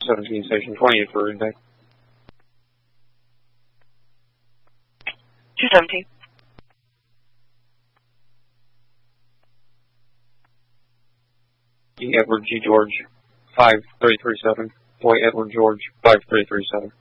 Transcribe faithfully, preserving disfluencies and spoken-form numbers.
seventeen, station twenty for impact. two seventeen. E. Edward G. George, five three three seven. Boy Edward George, five three three seven.